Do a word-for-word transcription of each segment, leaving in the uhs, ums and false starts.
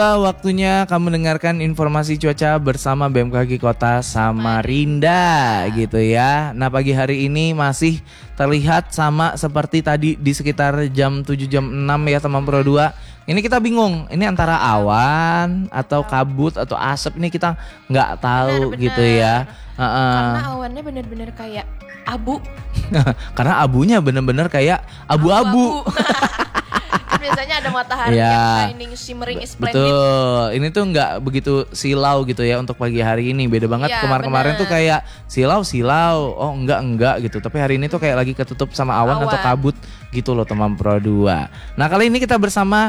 Waktunya kamu mendengarkan informasi cuaca bersama B M K G Kota Samarinda gitu ya. Nah pagi hari ini masih terlihat sama seperti tadi di sekitar jam tujuh jam enam ya teman Pro dua. Ini kita bingung, ini antara awan atau kabut atau asap, ini kita nggak tahu Benar, gitu benar. ya. Uh-uh. Karena awannya benar-benar kayak abu. Karena abunya bener-bener kayak abu-abu. Biasanya ada matahari ya, yang shining, shimmering, splendid. Betul, ini tuh nggak begitu silau gitu ya untuk pagi hari ini. Beda banget ya, kemarin-kemarin tuh kayak silau-silau. Oh enggak enggak gitu. Tapi hari ini tuh kayak lagi ketutup sama awan, awan. atau kabut gitu loh teman Pro dua. Nah kali ini kita bersama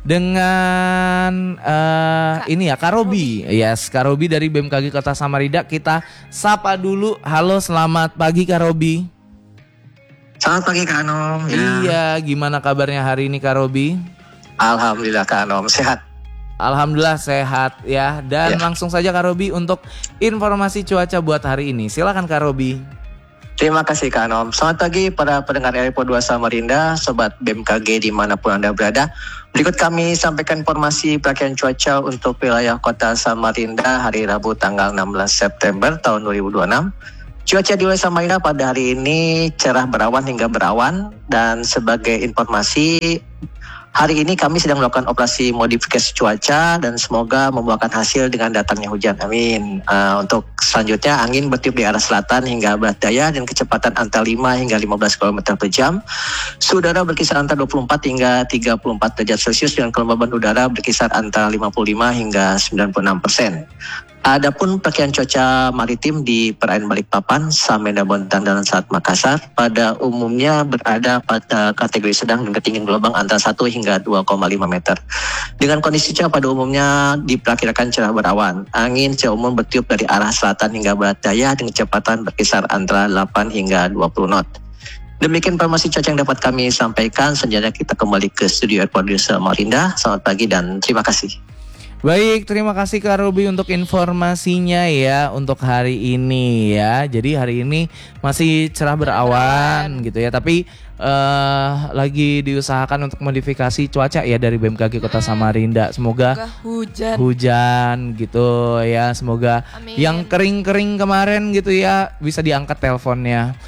dengan uh, Kak, ini ya Kak Robi. Yes, Kak Robi dari B M K G Kota Samarinda. Kita sapa dulu. Halo, selamat pagi Kak Robi. Selamat pagi Kak Anom. Ya. Iya, gimana kabarnya hari ini Kak Robi? Alhamdulillah Kak Anom, sehat. Alhamdulillah sehat ya. Dan ya. Langsung saja Kak Robi untuk informasi cuaca buat hari ini. Silakan Kak Robi. Terima kasih Kak Anom. Selamat pagi para pendengar R P dua Samarinda, Sobat B M K G dimanapun Anda berada. Berikut kami sampaikan informasi perakiraan cuaca untuk wilayah kota Samarinda hari Rabu tanggal enam belas September tahun dua ribu dua puluh enam. Cuaca di wilayah Samarinda pada hari ini cerah berawan hingga berawan, dan sebagai informasi hari ini kami sedang melakukan operasi modifikasi cuaca dan semoga membuahkan hasil dengan datangnya hujan. Amin. Uh, untuk selanjutnya angin bertiup di arah selatan hingga barat daya dan kecepatan antara lima hingga lima belas kilometer per jam. Suhu udara berkisar antara dua puluh empat hingga tiga puluh empat derajat Celcius dan kelembaban udara berkisar antara lima puluh lima hingga sembilan puluh enam persen. Adapun perkiraan cuaca maritim di perairan Balikpapan, Samarinda, Bontang, dan Selat Makassar pada umumnya berada pada kategori sedang dengan ketinggian gelombang antara satu hingga dua koma lima meter. Dengan kondisi cuaca pada umumnya diperkirakan cerah berawan. Angin secara umum bertiup dari arah selatan hingga barat daya dengan kecepatan berkisar antara delapan hingga dua puluh knot. Demikian informasi cuaca yang dapat kami sampaikan. Selanjutnya kita kembali ke studio R P dua Samarinda. Selamat pagi dan terima kasih. Baik, terima kasih Kak Robi untuk informasinya ya untuk hari ini ya. Jadi hari ini masih cerah berawan gitu ya, tapi uh, lagi diusahakan untuk modifikasi cuaca ya dari B M K G Kota Samarinda. Semoga, Semoga hujan hujan gitu ya. Semoga Amin. Yang kering-kering kemarin gitu ya bisa diangkat teleponnya.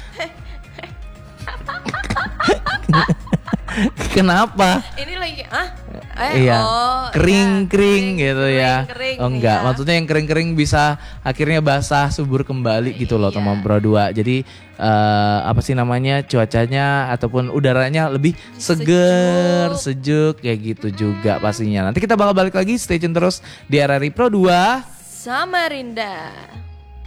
Kenapa? Ini lagi ah? Eh, iya, oh, kering-kering ya, gitu kering, ya. Kering, oh enggak, ya. Maksudnya yang kering-kering bisa akhirnya basah subur kembali gitu loh iya. teman Pro dua. Jadi uh, apa sih namanya, cuacanya ataupun udaranya lebih seger, sejuk, sejuk kayak gitu hmm. juga pastinya. Nanti kita bakal balik lagi, stay tune terus di R R I Pro dua Samarinda.